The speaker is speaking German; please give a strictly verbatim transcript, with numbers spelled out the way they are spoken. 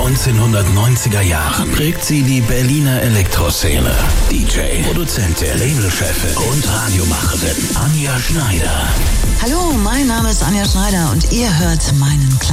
neunzehnhundertneunziger Jahren prägt sie die Berliner Elektroszene. D J, Produzentin, Labelchefin und Radiomacherin Anja Schneider. Hallo, mein Name ist Anja Schneider und ihr hört meinen Kleinen